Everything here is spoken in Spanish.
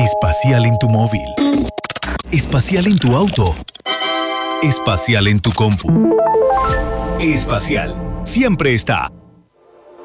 Espacial en tu móvil. Espacial en tu auto. Espacial en tu compu. Espacial. Siempre está